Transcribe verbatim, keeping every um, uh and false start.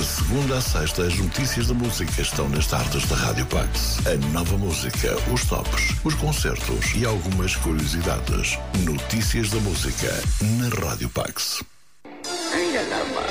segunda a sexta, as notícias da música estão nas tardes da Rádio Pax. A nova música, os tops, os concertos e algumas curiosidades. Notícias da música na Rádio Pax. Ainda não.